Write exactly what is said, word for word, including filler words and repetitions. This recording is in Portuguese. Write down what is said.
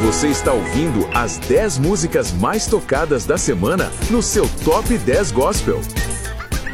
Você está ouvindo as dez músicas mais tocadas da semana no seu Top dez Gospel.